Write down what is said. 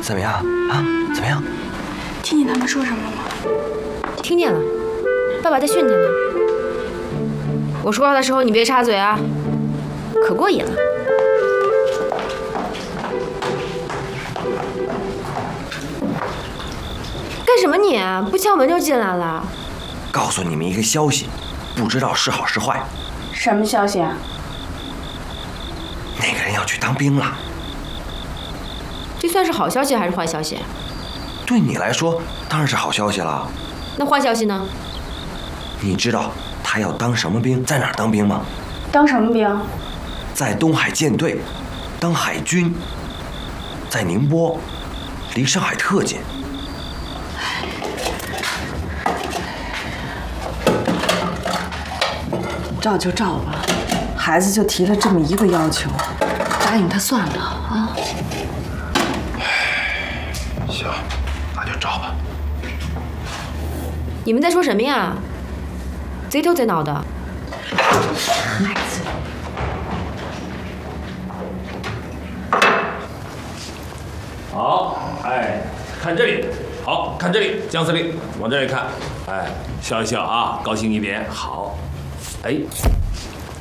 怎么样啊？怎么样？ 听见他们说什么了吗？ 听见了，爸爸在训他呢。我说话的时候你别插嘴啊，可过瘾了。干什么你？不敲门就进来了？ 告诉你们一个消息，不知道是好是坏。 什么消息啊？ 那个人要去当兵了。 这算是好消息还是坏消息？ 对你来说当然是好消息了。 那坏消息呢？ 你知道他要当什么兵，在哪儿当兵吗？ 当什么兵？ 在东海舰队，当海军，在宁波，离上海特近。 照就照吧，孩子就提了这么一个要求，答应他算了啊。 行，那就照吧。 你们在说什么呀？贼头贼脑的。 孩子， 好，哎，看这里，好看这里，江司令往这里看，哎，笑一笑啊，高兴一点，好，哎。